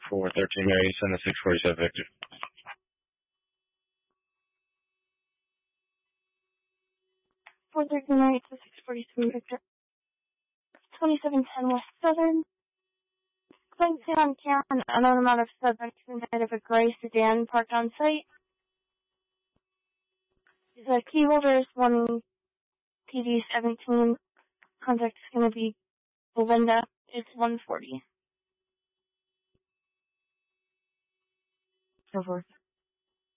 for 13 Mary, send a 647 Victor. For 13 Mary to 643 Victor. 2710 West Southern. Claim on Karen, unknown amount of subject inside of a gray sedan parked on site. The key holder is 1 PD17. Contact is going to be Belinda. It's 140. Over.